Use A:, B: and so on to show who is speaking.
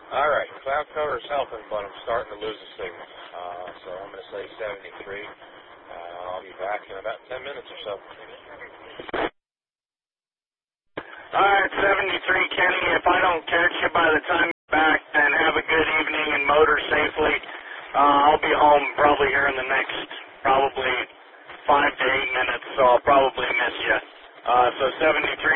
A: All right, cloud cover is helping, but I'm starting to lose the signal. So I'm going to say 73. I'll be back in about 10 minutes or so.
B: All right, 73, Kenny. If I don't catch you by the time you're back, then have a good evening and motor safely. I'll be home probably here in the next probably 5 to 8 minutes, so I'll probably miss you. So 73,